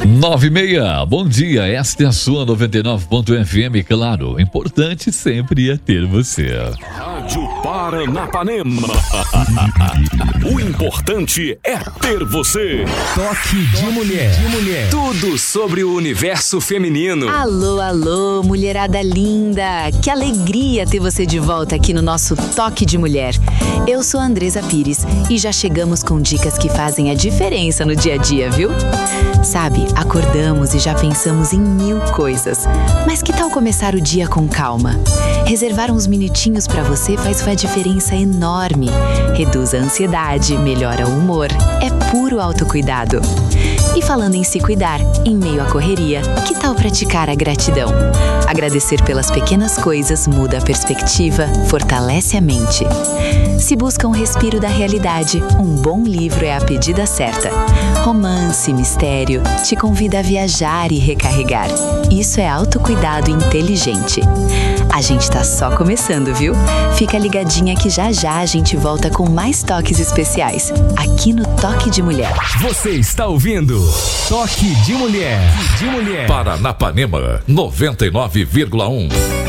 9:30, bom dia, esta é a sua 99.fm, claro, importante sempre é ter você. Rádio Paranapanema. O importante é ter você. Toque de mulher. Tudo sobre o universo feminino. Alô, alô, mulherada linda. Que alegria ter você de volta aqui no nosso Toque de Mulher. Eu sou a Andresa Pires e já chegamos com dicas que fazem a diferença no dia a dia, viu? Sabe, acordamos e já pensamos em 1000 coisas. Mas que tal começar o dia com calma? Reservar uns minutinhos pra você faz uma diferença enorme. Reduz a ansiedade, melhora o humor. É puro autocuidado. E falando em se cuidar, em meio à correria, que tal praticar a gratidão? Agradecer pelas pequenas coisas muda a perspectiva, fortalece a mente. Se busca um respiro da realidade, um bom livro é a pedida certa. Romance, mistério, te convida a viajar e recarregar. Isso é autocuidado inteligente. A gente tá só começando, viu? Fica ligadinha que já a gente volta com mais toques especiais, aqui no Toque de Mulher. Você está ouvindo Toque de Mulher. Paranapanema 99,1.